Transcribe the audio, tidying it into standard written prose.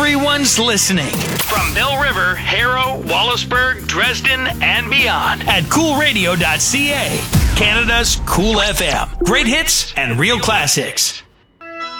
Everyone's listening. From Bell River, Harrow, Wallaceburg, Dresden, and beyond at coolradio.ca. Canada's Cool FM. Great hits and real classics.